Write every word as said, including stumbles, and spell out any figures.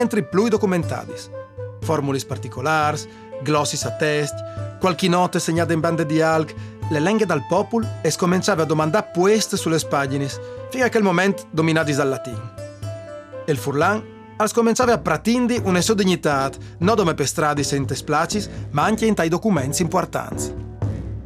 entri plui documentadis. Formulis particolars, glossis a test, qualche note segnate in bande di alc, le lenghe dal popul e scominciava a domandare puest sulle paginis, fino a quel momento dominadis dal latin. E il Furlan als cominciava a pratindi una sua dignitat, non come per stradi sentes placis, ma anche in tai documenti importanti.